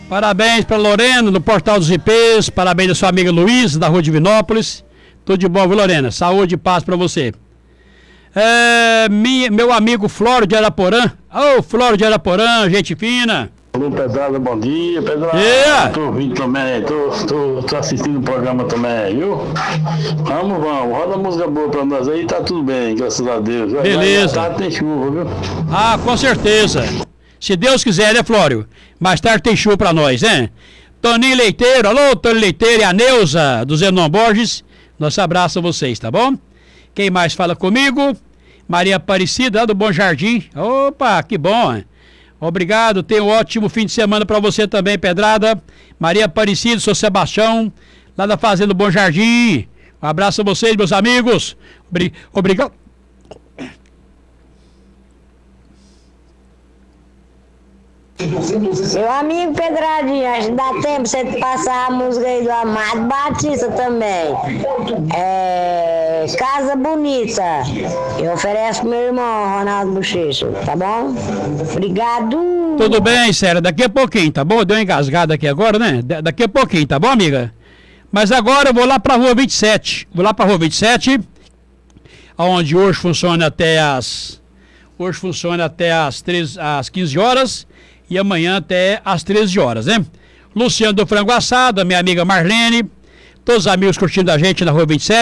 Parabéns para Lorena, do Portal dos IPs. Parabéns da sua amiga Luísa, da Rua Divinópolis. Tudo de bom, viu, Lorena? Saúde e paz para você. Meu amigo Flório de Araporã. Ô, Flório de Araporã, gente fina. Alô, Pedrada, bom dia, Pedrada. Tô ouvindo também, tô assistindo o programa também, viu? Vamos, roda a música boa pra nós aí, tá tudo bem, graças a Deus. Beleza. Mais tarde tem chuva, viu? Ah, com certeza. Se Deus quiser, né, Flório? Mais tarde tem chuva pra nós, né? Toninho Leiteiro, alô, Toninho Leiteiro e a Neuza, do Zenon Borges. Nosso abraço a vocês, tá bom? Quem mais fala comigo? Maria Aparecida, lá do Bom Jardim. Opa, que bom, hein? Obrigado, tenha um ótimo fim de semana para você também, Pedrada. Maria Aparecida, sou Sebastião, lá da Fazenda Bom Jardim. Um abraço a vocês, meus amigos. Obrigado. Meu amigo Pedradinho, acho que dá tempo você passar a música aí do Amado Batista também. Casa Bonita. Eu ofereço pro meu irmão, Ronaldo Bochecha, tá bom? Obrigado. Tudo bem, Sério, daqui a pouquinho, tá bom? Deu uma engasgada aqui agora, né? Daqui a pouquinho, tá bom, amiga? Mas agora eu vou lá pra Rua 27. Vou lá pra Rua 27, onde hoje funciona até às 15 horas. E amanhã até às 13 horas, né? Luciano do Frango Assado, minha amiga Marlene, todos os amigos curtindo a gente na Rua 27.